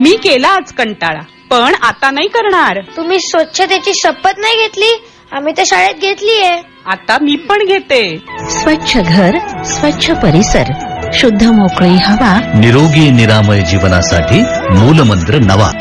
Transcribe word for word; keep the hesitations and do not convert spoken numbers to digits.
मी केला आज कंटाळा, पण आता नाही करणार. तुम्ही स्वच्छतेची शपथ नाही घेतली? आम्ही तर शाळेत घेतलीये. आता मी पण घेते. स्वच्छ घर, स्वच्छ परिसर, शुद्ध मोकळी हवा, निरोगी निरामय जीवनासाठी मूलमंत्र नवा.